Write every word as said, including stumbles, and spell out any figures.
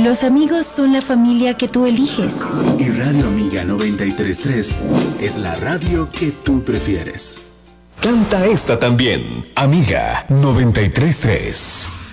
Los amigos son la familia que tú eliges. Y Radio Amiga noventa y tres punto tres es la radio que tú prefieres. Canta esta también, Amiga noventa y tres punto tres.